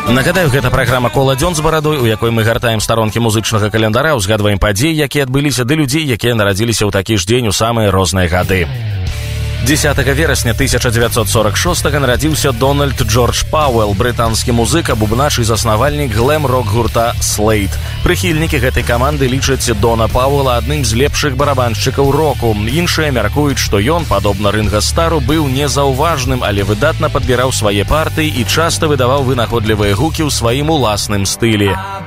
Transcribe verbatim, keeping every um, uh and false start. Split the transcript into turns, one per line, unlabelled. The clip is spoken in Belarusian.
Нагадаю, гэта праграма «Кола дзён з барадой», у якой мы гартаем старонкі музычнага календара, узгадваем падзеі, якія адбыліся, ды людзей, якія нарадзіліся ў такі ж дзень у самыя розныя гады. дзесятага верасня тысяча дзевяцьсот сорок шостага нарадзіўся Дональд Джордж Пауэлл, брытанскі музыка, бубнач і заснавальнік глэм-рок гурта Slade. Прыхільнікі гэтай каманды лічаць Дона Пауэлла адным з лепшых барабаншчыкаў року. Іншыя мяркуюць, што ён, падобна Рынга Стару, быў незаўважным, але выдатна падбіраў свае партыі і часта выдаваў вынаходлівыя гукі ў сваім уласным стылі.